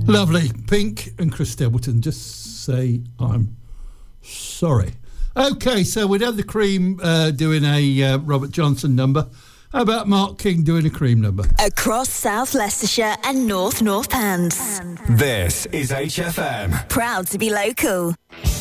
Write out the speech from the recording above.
Lovely. Pink and Chris Stapleton, just say I'm sorry. Okay, so we'd have the Cream doing a Robert Johnson number. How about Mark King doing a Cream number? Across South Leicestershire and North Northants. This is HFM. Proud to be local.